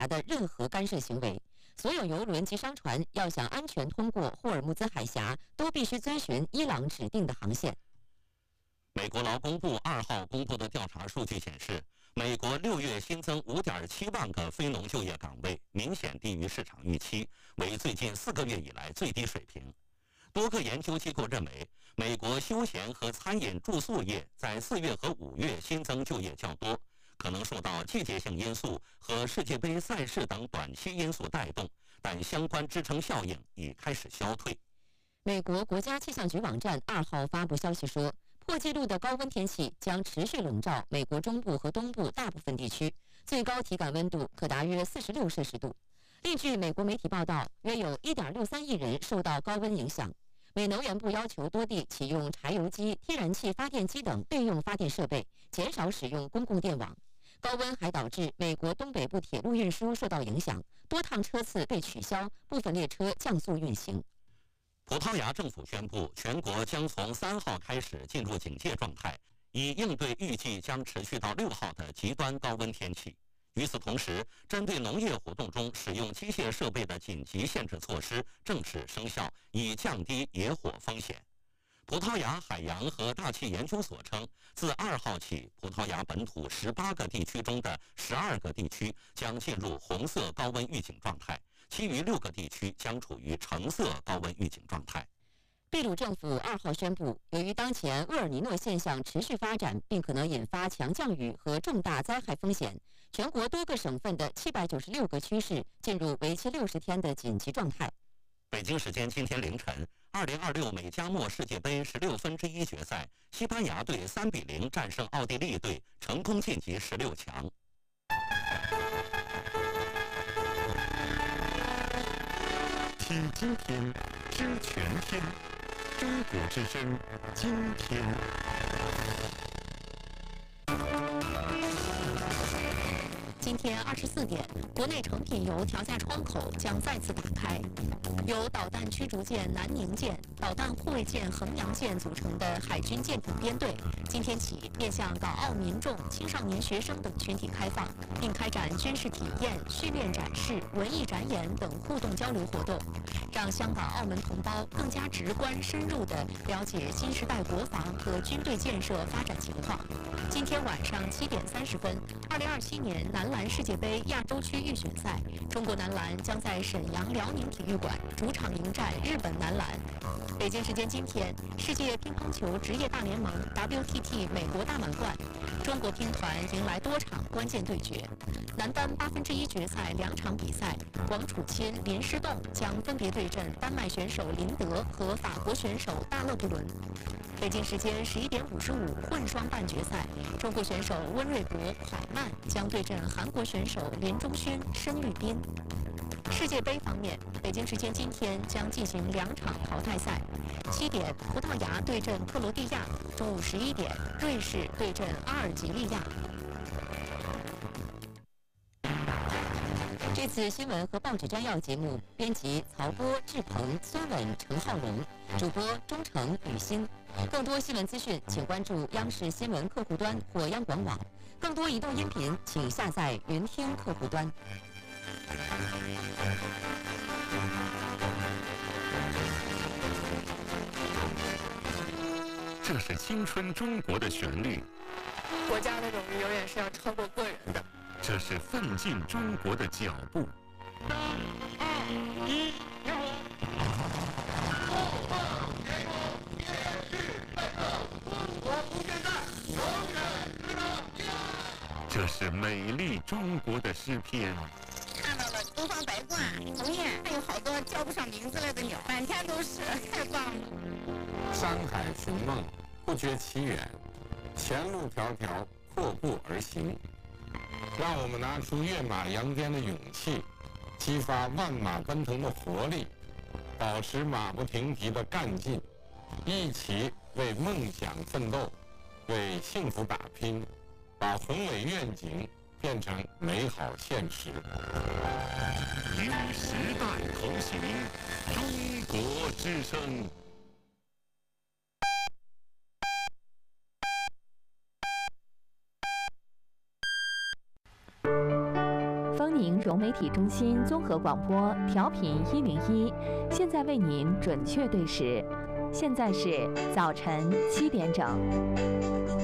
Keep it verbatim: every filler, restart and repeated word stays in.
峡的任何干涉行为。所有邮轮及商船要想安全通过霍尔木兹海峡，都必须遵循伊朗指定的航线。 美国劳工部二号公布的调查数据显示，美国六月新增 五点七万个非农就业岗位，明显低于市场预期，为最近四个月以来最低水平。多个研究机构认为，美国休闲和餐饮住宿业在四月和五月新增就业较多，可能受到季节性因素和世界杯赛事等短期因素带动，但相关支撑效应已开始消退。 美国国家气象局网站二号发布消息说，破纪录的高温天气将持续笼罩美国中部和东部大部分地区，最高体感温度可达约四十六摄氏度。另据美国媒体报道，约有 一点六三亿人受到高温影响。美能源部要求多地启用柴油机、天然气发电机等备用发电设备，减少使用公共电网。高温还导致美国东北部铁路运输受到影响，多趟车次被取消，部分列车降速运行。 葡萄牙政府宣布，全国将从三号开始进入警戒状态，以应对预计将持续到六号的极端高温天气。与此同时，针对农业活动中使用机械设备的紧急限制措施正式生效，以降低野火风险。葡萄牙海洋和大气研究所称，自二号起，葡萄牙本土十八个地区中的十二个地区将进入红色高温预警状态，其余六个地区将处于橙色高温预警状态。 秘鲁政府二号宣布，由于当前厄尔尼诺现象持续发展，并可能引发强降雨和重大灾害风险，全国多个省份的七百九十六个区市进入为期六十天的紧急状态。 北京时间今天凌晨，二零二六美加墨世界杯十六分之一决赛，西班牙队三比零战胜奥地利队，成功晋级十六强。 听今天，知全天。中国之声，今天。 今天二十四点，国内成品油调价窗口将再次打开。由导弹驱逐舰南宁舰、导弹护卫舰衡阳舰组成的海军舰艇编队，今天起面向港澳民众、青少年学生等群体开放，并开展军事体验、训练展示、文艺展演等互动交流活动，让香港、澳门同胞更加直观、深入地了解新时代国防和军队建设发展情况。今天晚上七点三十分，二零二七年男篮世界杯亚洲区预选赛，中国男篮将在沈阳辽宁体育馆主场迎战日本男篮。北京时间今天，世界乒乓球职业大联盟 W T T 美国大满贯，中国乒团迎来多场关键对决。男单八分之一决赛两场比赛，王楚钦、林诗栋将分别对阵丹麦选手林德和法国选手大勒布伦。北京时间十一点五十五混双半决赛，中国选手温瑞博、蒯曼将对阵韩国选手林中勋、申玉斌。世界杯方面，北京时间今天将进行两场淘汰赛。七点，葡萄牙对阵克罗地亚；中午十一点，瑞士对阵阿尔及利亚。 这次新闻和报纸摘要节目，编辑曹波、志鹏、孙稳、陈浩龙，主播钟诚、雨欣。更多新闻资讯，请关注央视新闻客户端或央广网。更多移动音频，请下载云听客户端。 这是青春中国的旋律， 国家的荣誉永远是要超过个人的。 这是奋进中国的脚步。 三二一，点火！后方前锋烈士奋斗，中国不懈战，永远值得纪念。 这是美丽中国的诗篇。 看到了东方白鹳、鸿雁，还有好多叫不上名字来的鸟，满天都是，太棒了。 山海寻梦，不觉其远，前路迢迢，阔步而行。让我们拿出跃马扬鞭的勇气，激发万马奔腾的活力，保持马不停蹄的干劲，一起为梦想奋斗，为幸福打拼，把宏伟愿景变成美好现实。 与时代同行，中国之声。 方宁融媒体中心综合广播调频一零一，现在为您准确对时，现在是早晨七点整。